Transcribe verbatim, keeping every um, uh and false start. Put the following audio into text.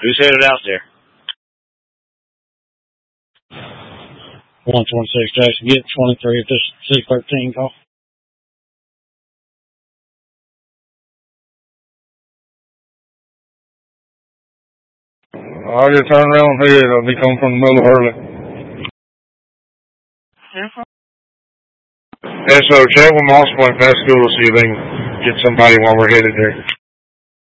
Who's headed out there? one twenty-six Jackson, get twenty-three at this C thirteen call. I'll just turn around here. I'll be coming from the middle of Hurley. Yeah, so check with Moss Point Pest School to see if they can get somebody while we're headed there.